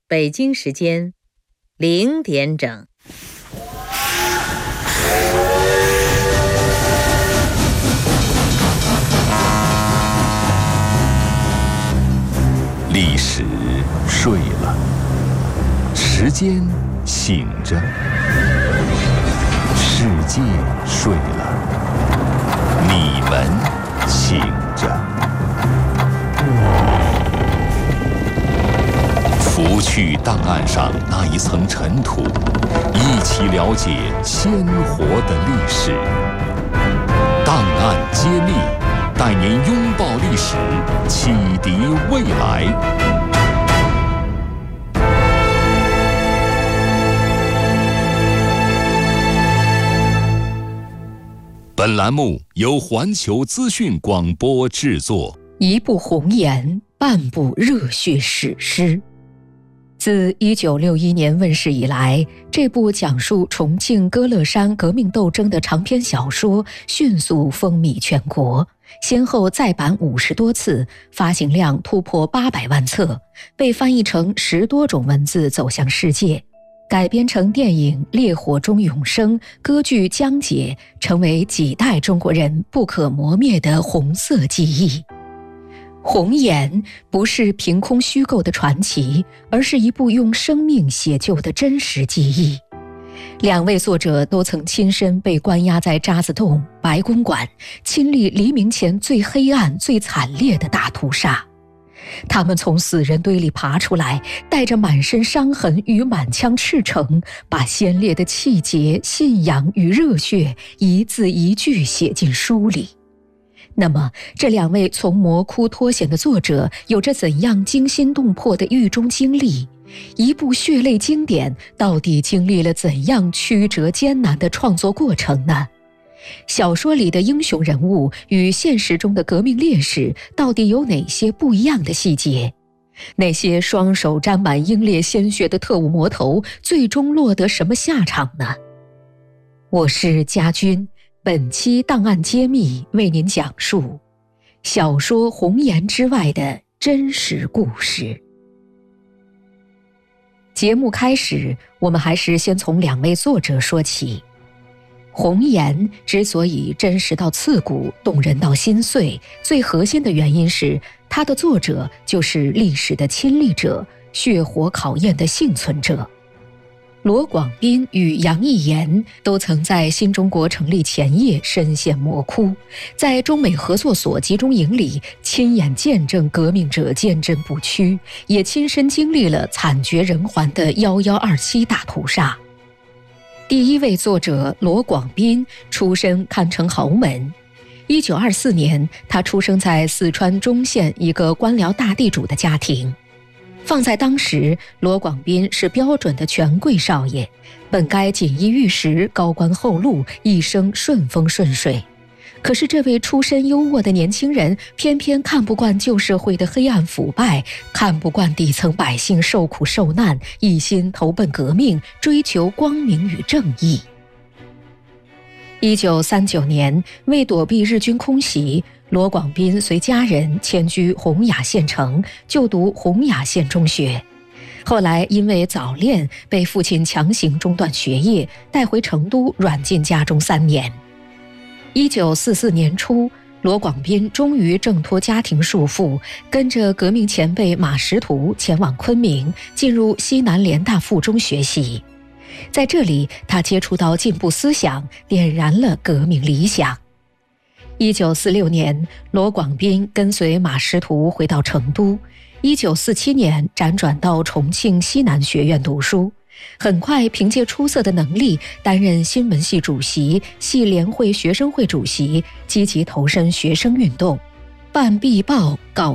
北京时间0点整。 历史睡了，时间醒着，世界睡了，你们醒着。拂去档案上那一层尘土，一起了解鲜活的历史。档案揭秘，带您拥抱历史，启迪未来。本栏目由环球资讯广播制作。 一部红颜，半部热血史诗。自1961年问世以来，这部讲述重庆歌乐山革命斗争的长篇小说迅速风靡全国，先后再版50多次，发行量突破800万册，被翻译成10多种文字走向世界，改编成电影《烈火中永生》，歌剧《江姐》，成为几代中国人不可磨灭的红色记忆。红颜不是凭空虚构的传奇，而是一部用生命写就的真实记忆。两位作者都曾亲身被关押在渣滓洞、白公馆，亲历黎明前最黑暗、最惨烈的大屠杀。他们从死人堆里爬出来，带着满身伤痕与满腔赤诚，把先烈的气节、信仰与热血一字一句写进书里。那么，这两位从魔窟脱险的作者有着怎样惊心动魄的狱中经历？一部血泪经典到底经历了怎样曲折艰难的创作过程呢？小说里的英雄人物与现实中的革命烈士到底有哪些不一样的细节？那些双手沾满英烈鲜血的特务魔头最终落得什么下场呢？我是家军，本期档案揭秘为您讲述小说《红颜》之外的真实故事。节目开始，我们还是先从两位作者说起。红颜之所以真实到刺骨，动人到心碎，最核心的原因是它的作者就是历史的亲历者，血火考验的幸存者。罗广斌与杨义岩都曾在新中国成立前夜身陷魔窟，在中美合作所集中营里亲眼见证革命者坚贞不屈，也亲身经历了惨绝人寰的1127大屠杀。第一位作者罗广斌出身堪称豪门。1924年，他出生在四川中县一个官僚大地主的家庭。放在当时，罗广斌是标准的权贵少爷，本该锦衣玉食、高官厚禄，一生顺风顺水。可是这位出身优渥的年轻人偏偏看不惯旧社会的黑暗腐败，看不惯底层百姓受苦受难，一心投奔革命，追求光明与正义。1939年，为躲避日军空袭，罗广斌随家人迁居洪雅县城，就读洪雅县中学。后来因为早恋，被父亲强行中断学业，带回成都软禁家中3年。1944年初，罗广斌终于挣脱家庭束缚，跟着革命前辈马识途前往昆明，进入西南联大附中学习。在这里，他接触到进步思想，点燃了革命理想。1946年，罗广斌跟随马识途回到成都。1947年，辗转到重庆西南学院读书。很快凭借出色的能力担任新闻系主席、系联会学生会主席，积极投身学生运动，办壁报、搞